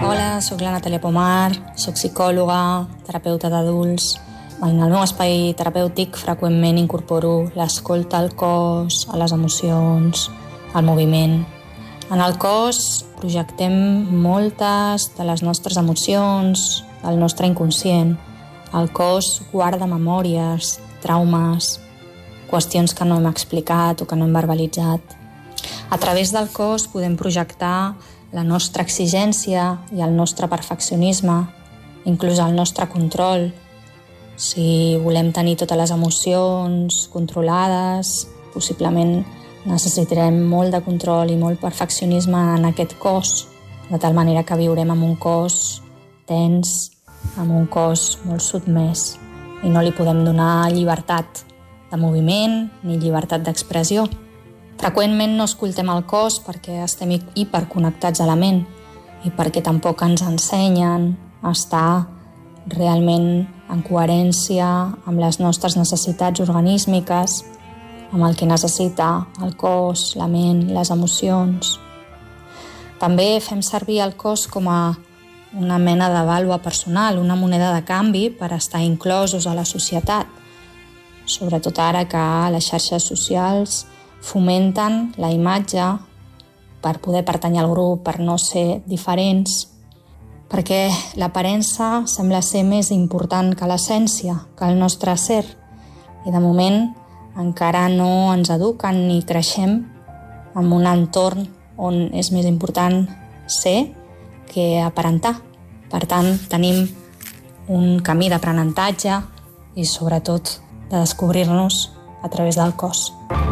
Hola, sóc la Natàlia Pomar, sóc psicòloga, terapeuta d'adults. En el meu espai terapèutic freqüentment incorporo l'escolta al cos, a les emocions, al moviment. En el cos projectem moltes de les nostres emocions, del nostre inconscient. El cos guarda memòries, traumes, qüestions que no hem explicat o que no hem verbalitzat. A través del cos podem projectar la nostra exigència i el nostre perfeccionisme, inclús el nostre control. Si volem tenir totes les emocions controlades, possiblement necessitarem molt de control i molt perfeccionisme en aquest cos, de tal manera que viurem amb un cos tens, amb un cos molt sotmès, i no li podem donar llibertat de moviment ni llibertat d'expressió. Freqüentment no escoltem el cos perquè estem hiperconnectats a la ment i perquè tampoc ens ensenyen a estar realment en coherència amb les nostres necessitats organísmiques, amb el que necessita el cos, la ment, les emocions. També fem servir el cos com a una mena de vàlua personal, una moneda de canvi per estar inclosos a la societat, sobretot ara que les xarxes socials fomenten la imatge per poder pertànyer al grup, per no ser diferents, perquè l'aparença sembla ser més important que l'essència, que el nostre ser. I de moment encara no ens eduquen ni creixem en un entorn on és més important ser que aparentar. Per tant, tenim un camí d'aprenentatge i sobretot de descobrir-nos a través del cos.